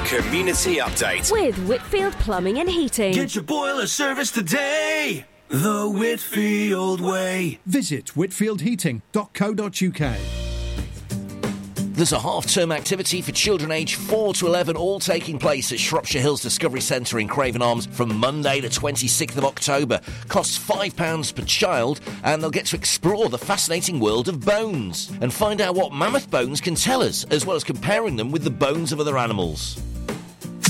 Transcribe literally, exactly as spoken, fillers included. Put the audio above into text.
Community Update with Whitfield Plumbing and Heating. Get your boiler service today, the Whitfield way. Visit whitfield heating dot co dot uk. There's a half-term activity for children aged four to eleven, all taking place at Shropshire Hills Discovery Centre in Craven Arms from Monday the twenty-sixth of October. Costs five pounds per child, and they'll get to explore the fascinating world of bones and find out what mammoth bones can tell us, as well as comparing them with the bones of other animals.